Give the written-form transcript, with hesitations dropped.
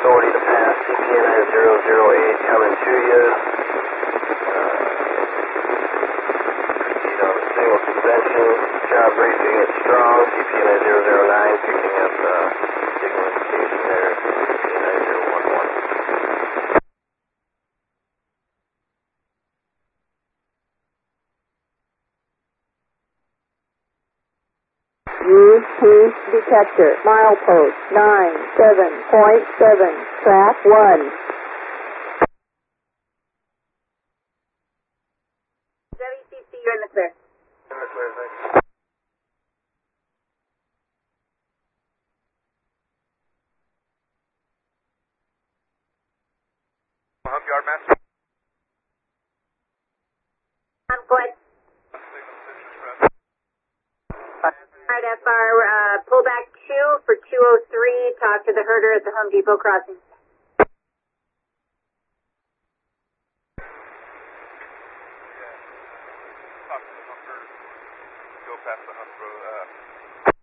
authority to pass. CPNI 008 coming to you. Proceed on the single suspension. Job briefing is strong. CPNI 009 picking up signal indication there. CPNI 011. UP detector, milepost 97.7, track 1. WCC, you're in the clear. In the clear, thanks. Hump yard master. Go ahead. Alright, FR, pullback 2 for 203, talk to the herder at the Home Depot crossing. Talk to the hump herder. Go past the hump road.